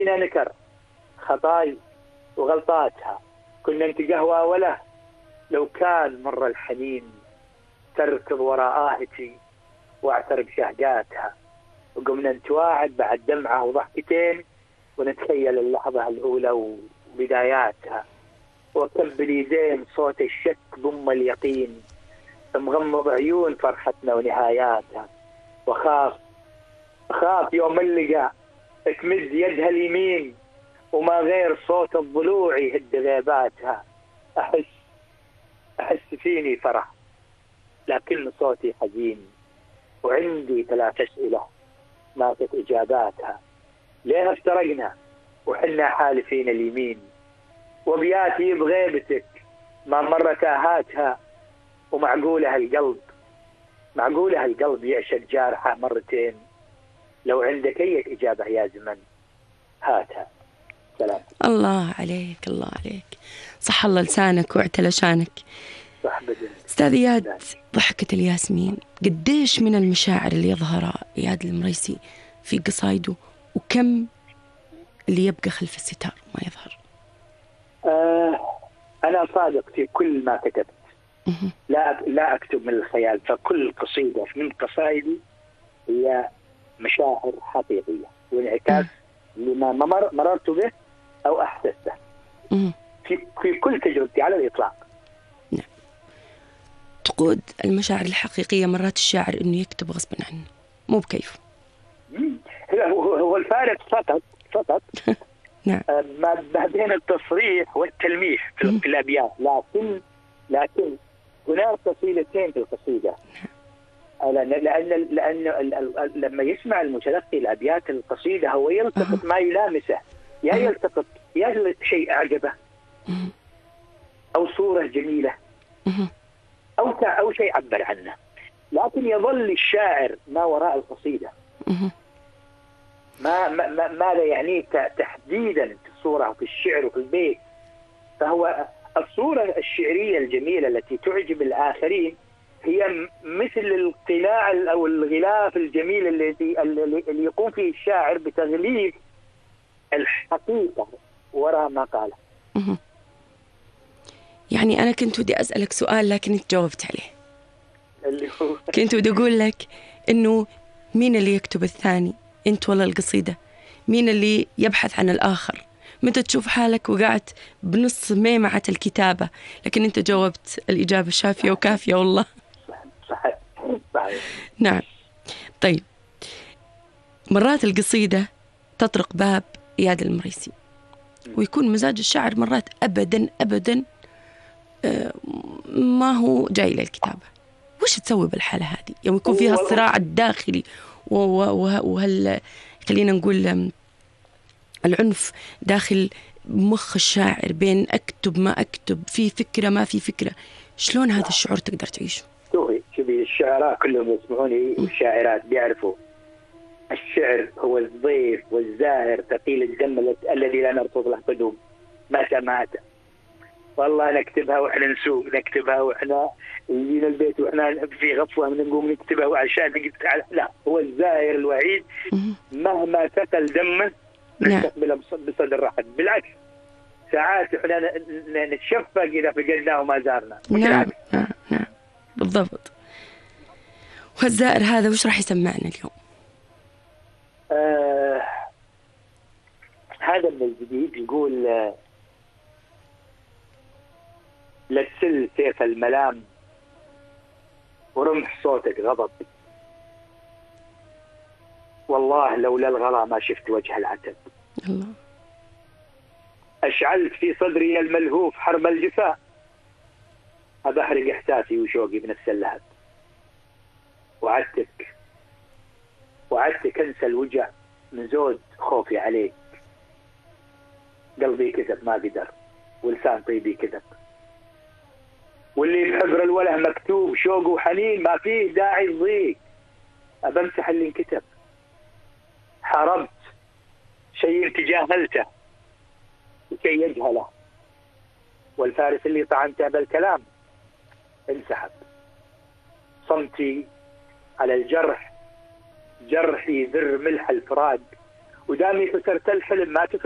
فينا نكر خطاي وغلطاتها، كنا نتقهوى وله لو كان مر الحنين، تركض وراء آهتي واعترف شهقاتها، وقمنا نتواعد بعد دمعة وضحكتين ونتخيل اللحظة الأولى وبداياتها، وكب اليدين صوت الشك ضم اليقين، مغمض عيون فرحتنا ونهاياتها، وخاف يوم اللقى تمد يدها اليمين وما غير صوت الضلوع يهد غيباتها، أحس فيني فرح لكن صوتي حزين، وعندي 3 أسئلة ماتت إجاباتها، ليه افترقنا وحنا حالفين اليمين، وبياتي بغيبتك ما مرت آهاتها، ومعقولها القلب يعشق جارحه مرتين، لو عندك أي إجابة يا زمن هاتها. سلام. الله عليك الله عليك، صح الله لسانك واعتلى شانك. صح بدل. أستاذ إياد، ضحكة الياسمين قديش من المشاعر اللي يظهرها إياد المريسي في قصايده، وكم اللي يبقى خلف الستار ما يظهر؟ أنا صادق في كل ما كتبت، لا أكتب من الخيال، فكل قصيدة من قصائدي هي مشاعر حقيقية وانعكاس لما مررت به أو أحسسته في كل تجربتي على الإطلاق. نعم. تقود المشاعر الحقيقية مرات الشاعر إنه يكتب غصبا عنه مو بكيفه. هو الفارق فقط نعم. ما بين التصريح والتلميح في الأبيات، لكن هناك تفصيلتين في القصيدة. لأن لما يسمع المتلقي الأبيات القصيدة هو يلتقط ما يلامسه، يلتقط شيء أعجبه أو صورة جميلة أو شيء عبر عنه، لكن يظل الشاعر ما وراء القصيدة، ماذا يعنيه تحديدا في الصورة وفي الشعر وفي البيت. فهو الصورة الشعرية الجميلة التي تعجب الآخرين هي مثل القناع أو الغلاف الجميل اللي يقوم فيه الشاعر بتغليف الحقيقة وراء ما قاله. يعني أنا كنت ودي أسألك سؤال لكن أنت جاوبت عليه. اللي هو كنت ودي أقول لك إنه مين اللي يكتب الثاني، أنت ولا القصيدة؟ مين اللي يبحث عن الآخر؟ متى تشوف حالك وقعت بنص ميمعة الكتابة؟ لكن أنت جاوبت الإجابة شافية وكافية والله. صحيح. نعم. طيب، مرات القصيدة تطرق باب إياد المريسي ويكون مزاج الشاعر مرات أبدا ما هو جاي للكتابة. وش تسوي بالحالة هذه يوم يكون فيها الصراع الداخلي خلينا نقول العنف داخل مخ الشاعر بين أكتب ما أكتب، في فكرة ما في فكرة؟ شلون هذا الشعور تقدر تعيشه؟ شوفي الشعراء كلهم يسمعوني والشاعرات بيعرفوا الشعر هو الضيف والزاهر ثقيل الدم الذي لا نرفض له قدوم مات. والله نكتبها واحنا نسوق، نكتبها واحنا يجينا البيت واحنا في غفوه من نقوم نكتبها وعشان لا، هو الزاهر الوحيد مهما ثقل دمه نستقبله بصدر رحب. بالعكس ساعات احنا نتشفق اذا فقدناه وما زارنا. نعم بالضبط. والزائر هذا وش راح يسمعنا اليوم؟ هذا من الجديد يقول لا تسل سيف الملام ورمح صوتك غضب، والله لولا الغلا ما شفت وجه العتب. الله. أشعلت في صدري الملهوف حرب الجفاء، أبحرق إحساسي وشوقي بنفس اللهب. وعدتك أنسى الوجع من زود خوفي عليك، قلبي كذب ما قدر ولسان طيبي كذب، واللي بحبر الوله مكتوب شوق وحنين ما فيه داعي الضيق، أبمسح اللي انكتب. حاربت شيء تجاهلته لكي يجهله، والفارس اللي طعنته بالكلام انسحب. صمتي على الجرح جرحي ذر ملح الفراق، ودامي فسرت الحلم ما